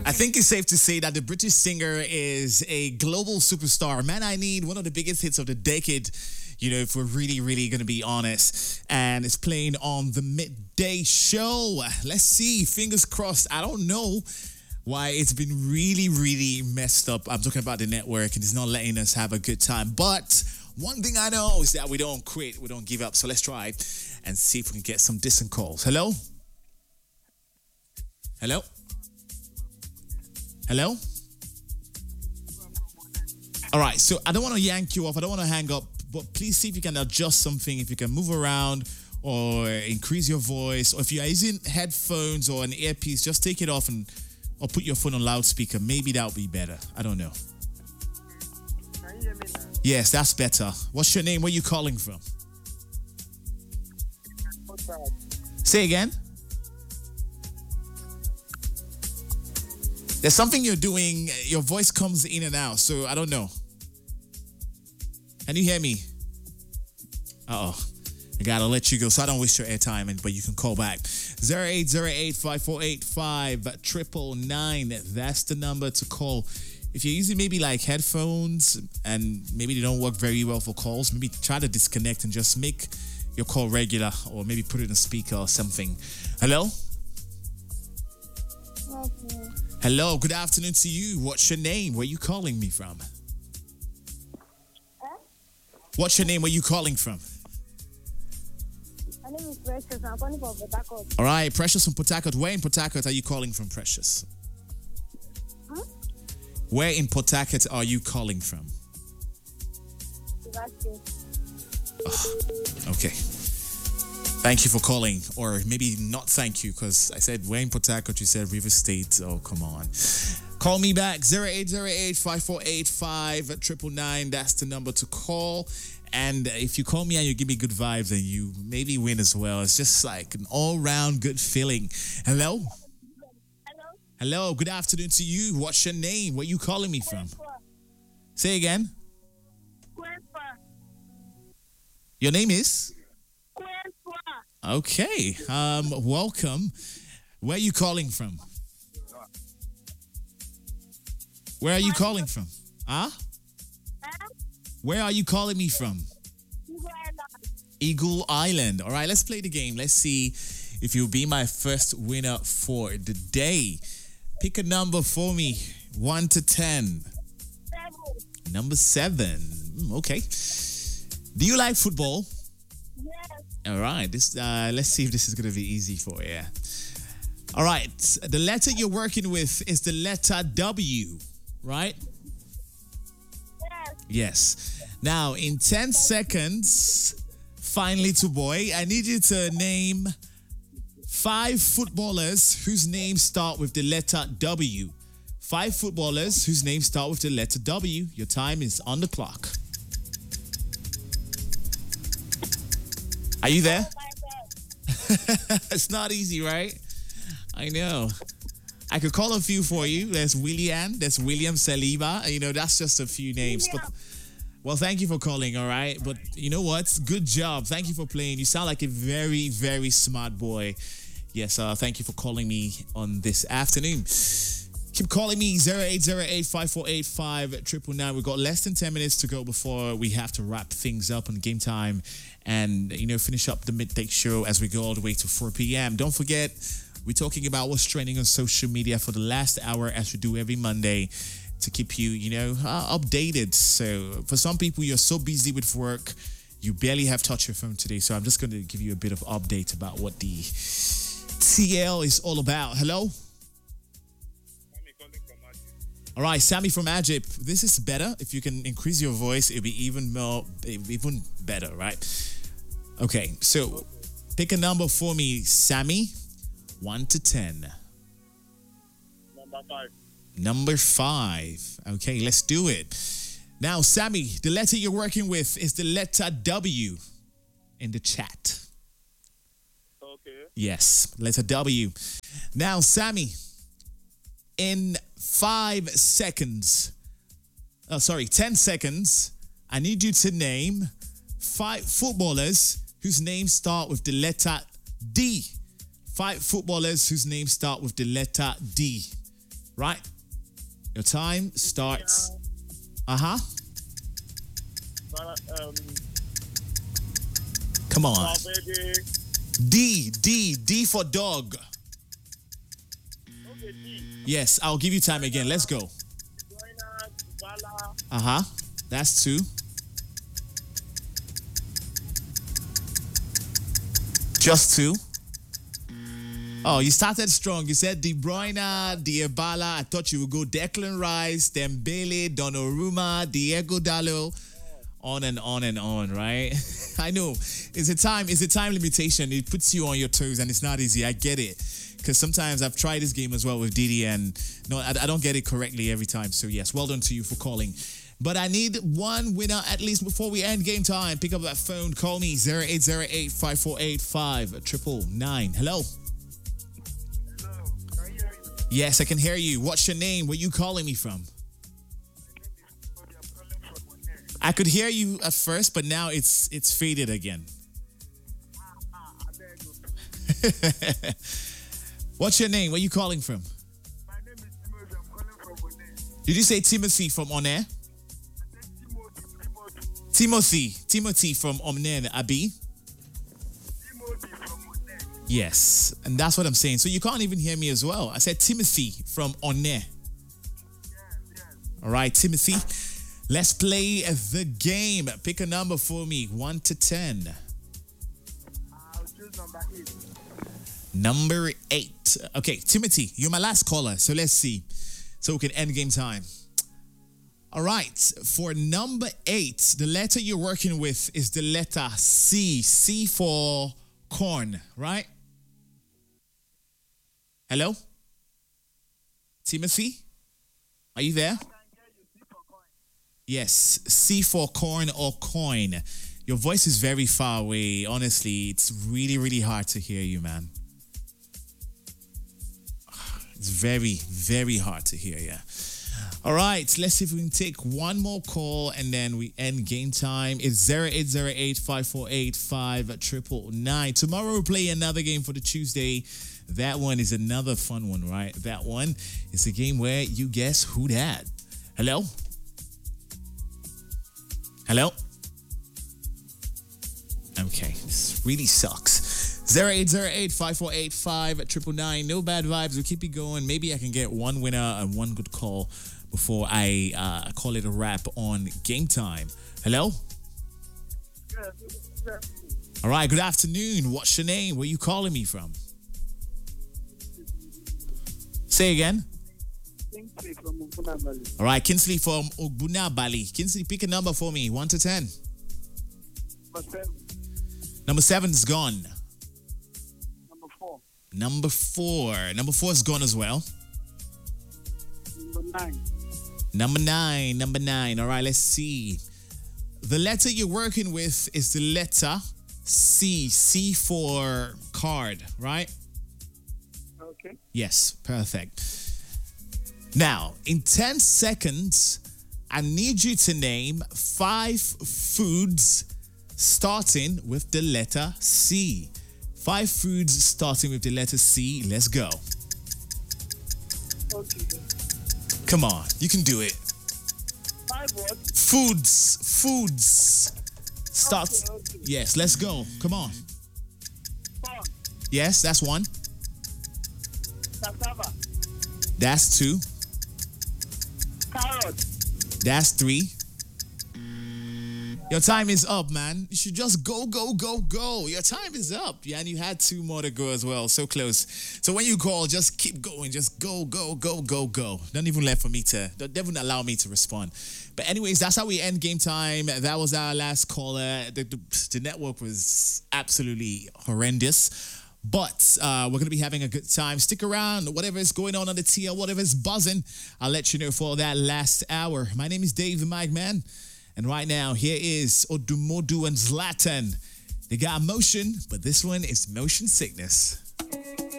I think it's safe to say that the British singer is a global superstar. Man, I Need, one of the biggest hits of the decade, if we're really, really going to be honest. And it's playing on the midday show. Let's see, fingers crossed. I don't know why it's been really, really messed up. I'm talking about the network and it's not letting us have a good time. But one thing I know is that we don't quit, we don't give up. So let's try and see if we can get some decent calls. Hello? Hello? Hello? All right, so I don't want to yank you off. I don't want to hang up, but please see if you can adjust something, if you can move around or increase your voice. Or if you are using headphones or an earpiece, just take it off or put your phone on loudspeaker. Maybe that would be better. I don't know. Can you hear me now? Yes, that's better. What's your name? Where are you calling from? Say again. There's something you're doing. Your voice comes in and out, so I don't know. Can you hear me? Uh-oh. I gotta let you go so I don't waste your airtime, but you can call back. 0808-548-5999. That's the number to call. If you're using maybe like headphones and maybe they don't work very well for calls, maybe try to disconnect and just make your call regular or maybe put it in a speaker or something. Hello? Okay. Hello, good afternoon to you. What's your name? Where are you calling me from? What's your name? Where are you calling from? My name is Precious. I'm calling from Port Harcourt. All right, Precious from Port Harcourt. Where in Port Harcourt are you calling from, Precious? Huh? Where in Port Harcourt are you calling from? Okay. Thank you for calling. Or maybe not thank you, because I said where in Port Harcourt, you said River State. Oh, come on. Call me back, 0808-548-5999. That's the number to call. And if you call me and you give me good vibes, then you maybe win as well. It's just like an all-round good feeling. Hello? Hello? Hello, good afternoon to you. What's your name? Where are you calling me from? Say again. Your name is? Okay. Welcome. Where are you calling from? Where are you calling from? Huh? Where are you calling me from? Eagle Island. All right, let's play the game. Let's see if you'll be my first winner for the day. Pick a number for me, 1 to 10. Number 7. Okay. Do you like football? Yes. All right. Let's see if this is going to be easy for you. All right. The letter you're working with is the letter W, right? Yes. Yes. Now, in 10 seconds, finally to boy, I need you to name 5 footballers whose names start with the letter W. 5 footballers whose names start with the letter W. Your time is on the clock. Are you there? It's not easy, right? I know. I could call a few for you. There's William. There's William Saliba. That's just a few names. But well, thank you for calling, all right? But you know what? Good job. Thank you for playing. You sound like a very, very smart boy. Yes, thank you for calling me on this afternoon. Keep calling me, 0808-548-5999. We've got less than 10 minutes to go before we have to wrap things up on game time and, finish up the midday show as we go all the way to 4 p.m. Don't forget, we're talking about what's trending on social media for the last hour as we do every Monday to keep you, updated. So for some people, you're so busy with work, you barely have touched your phone today. So I'm just going to give you a bit of update about what the TL is all about. Hello? All right, Sammy from Ajip. This is better. If you can increase your voice, it'll be even better, right? Okay, so pick a number for me, Sammy. 1 to 10. Number 5. Number 5. Okay, let's do it. Now, Sammy, the letter you're working with is the letter W in the chat. Okay. Yes, letter W. Now, Sammy, in 10 seconds, I need you to name 5 footballers whose names start with the letter D. 5 footballers whose names start with the letter D. Right? Your time starts. Uh-huh. Come on. Baby. D for dog. Okay, D. Yes, I'll give you time again. Let's go. Joyner, Bala, Uh-huh. That's 2. Just 2. Oh, you started strong. You said De Bruyne, Dybala. I thought you would go Declan Rice, Dembele, Donnarumma, Diego Dallo, on and on and on, right? I know. It's a time limitation. It puts you on your toes and it's not easy. I get it. Because sometimes I've tried this game as well with Didi and no, I don't get it correctly every time. So yes, well done to you for calling. But I need one winner at least before we end game time. Pick up that phone. Call me 0808 548 5999. Hello. hello. Can you hear me? Yes, I can hear you. What's your name? Where you calling me from? My name is Cody. I'm calling from Monet. I could hear you at first, but now it's faded again. I beg you. What's your name? Where you calling from? My name is Timothy. I'm calling from Monet. Did you say Timothy from On Air? I said Timothy. Timothy from On Air, Abi? Timothy from Monet. Yes, and that's what I'm saying. So you can't even hear me as well. I said Timothy from On Air. Yes. All right, Timothy. Let's play the game. Pick a number for me, 1 to 10. I'll choose number 8. Number 8. Okay, Timothy, you're my last caller, so let's see. So we can end game time. All right, for number 8, the letter you're working with is the letter C. C for corn, right? Hello? Timothy? Are you there? Yes, C for corn or coin. Your voice is very far away. Honestly, it's really, really hard to hear you, man. It's very, very hard to hear you. All right, let's see if we can take one more call and then we end game time. It's 0808 548 5999. Tomorrow we'll play another game for the Tuesday. That one is another fun one, right? That one is a game where you guess who that. Hello? Hello? Okay, this really sucks. 0808 548 5999. No bad vibes. We'll keep it going. Maybe I can get one winner and one good call before I call it a wrap on game time. Hello? All right, good afternoon. What's your name? Where are you calling me from? Say again. Kingsley from Mfunabali. All right, Kinsley from Ogbunabali. Kinsley, pick a number for me, 1 to 10. Number 7. Number 7's gone. Number 4. Number 4. Number 4 is gone as well. Number 9. Number 9. All right, let's see. The letter you're working with is the letter C. C for card, right? Okay. Yes, perfect. Now, in 10 seconds, I need you to name 5 foods starting with the letter C. 5 foods starting with the letter C. Let's go. Okay. Come on, you can do it. 5 what? Foods. Start. Okay. Yes, let's go. Come on. Corn. Yes, that's 1. Cassava. That's 2. Carrot. That's 3. Your time is up, man. You should just go. Your time is up. Yeah, and you had 2 more to go as well. So close. So when you call, just keep going. Just go. Don't even don't allow me to respond. But anyways, that's how we end game time. That was our last caller. The network was absolutely horrendous. But we're going to be having a good time. Stick around. Whatever is going on the TL, whatever is buzzing, I'll let you know for that last hour. My name is Dave the Mic Man. And right now, here is Odumodu and Zlatan. They got emotion, but this one is motion sickness.